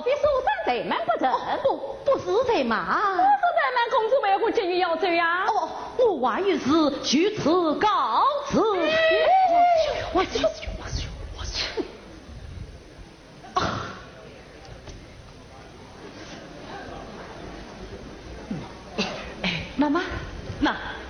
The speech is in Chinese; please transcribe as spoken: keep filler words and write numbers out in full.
莫非说咱怠慢不成？ 不，不是怠慢。 不是怠慢，公主为何急于要走呀？ 哦，我万于是据此告辞。我去，我去，我去，我去。啊！哎，妈妈，那